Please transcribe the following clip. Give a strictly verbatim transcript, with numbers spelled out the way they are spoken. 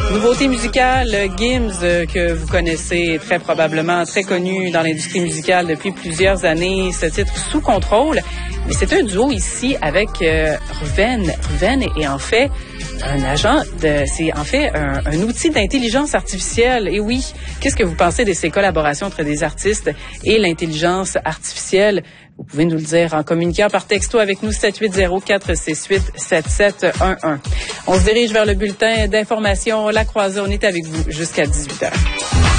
Nouveauté musicale, Gims, euh, que vous connaissez très probablement, très connu dans l'industrie musicale depuis plusieurs années. Ce titre Sous contrôle. Mais c'est un duo ici avec euh, Ruven. Ruven est, est en fait un agent de, c'est en fait un, un outil d'intelligence artificielle. Et oui, qu'est-ce que vous pensez de ces collaborations entre des artistes et l'intelligence artificielle? Vous pouvez nous le dire en communiquant par texto avec nous sept huit zéro quatre six huit sept sept un un. On se dirige vers le bulletin d'information La Croisée. On est avec vous jusqu'à dix-huit heures.